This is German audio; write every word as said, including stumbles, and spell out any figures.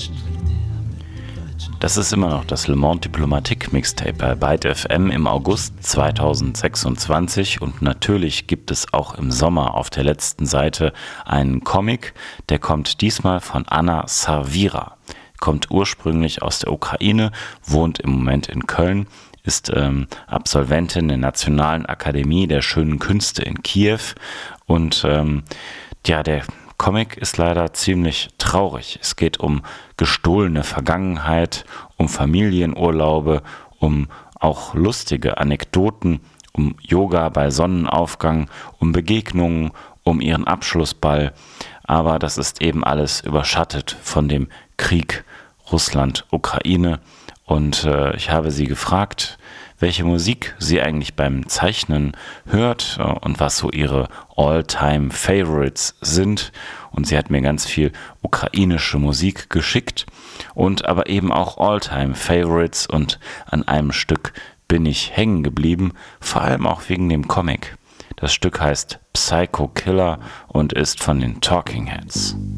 Das ist immer noch das Le Monde Diplomatique Mixtape bei Byte F M im August zweitausendsechsundzwanzig und natürlich gibt es auch im Sommer auf der letzten Seite einen Comic, der kommt diesmal von Anna Savira, kommt ursprünglich aus der Ukraine, wohnt im Moment in Köln, ist ähm, Absolventin der Nationalen Akademie der Schönen Künste in Kiew und ähm, ja, der Comic ist leider ziemlich traurig. Es geht um gestohlene Vergangenheit, um Familienurlaube, um auch lustige Anekdoten, um Yoga bei Sonnenaufgang, um Begegnungen, um ihren Abschlussball. Aber das ist eben alles überschattet von dem Krieg Russland-Ukraine. Und äh, ich habe sie gefragt, welche Musik sie eigentlich beim Zeichnen hört äh, und was so ihre All-Time-Favorites sind. Und sie hat mir ganz viel ukrainische Musik geschickt und aber eben auch All-Time-Favorites. Und an einem Stück bin ich hängen geblieben, vor allem auch wegen dem Comic. Das Stück heißt Psycho Killer und ist von den Talking Heads.